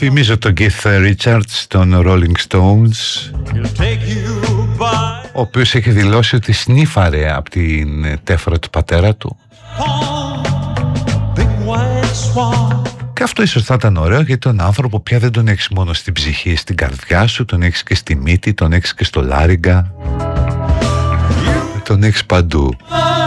Θυμίζω τον Keith Richards των Rolling Stones, ο οποίος έχει δηλώσει ότι σνίφαρε από την τέφρα του πατέρα του. Και αυτό ίσως θα ήταν ωραίο, γιατί τον άνθρωπο πια δεν τον έχεις μόνο στην ψυχή, στην καρδιά σου, τον έχεις και στη μύτη, τον έχεις και στο λάριγκα, τον έχεις παντού.